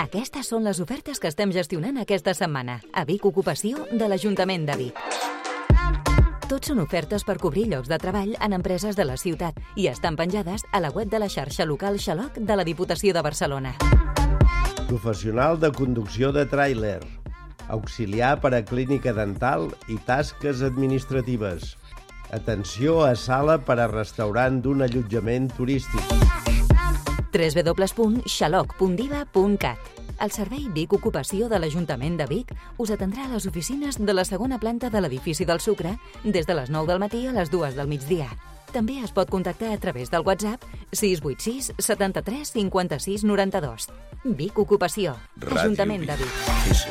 Aquestes són les ofertes que estem gestionant aquesta setmana a Vic Ocupació de l'Ajuntament de Vic. Tots són ofertes per cobrir llocs de treball en empreses de la ciutat i estan penjades a la web de la xarxa local Xaloc de la Diputació de Barcelona. Professional de conducció de tràiler, auxiliar per a clínica dental i tasques administratives. Atenció a sala per a restaurant d'un allotjament turístic. www.xaloc.diva.cat. El servei Vic Ocupació de l'Ajuntament de Vic us atendrà a les oficines de la segona planta de l'edifici del Sucre des de les 9 del matí a les 2 del migdia. També es pot contactar a través del WhatsApp 686 73 56 92. Vic Ocupació, Ajuntament de Vic.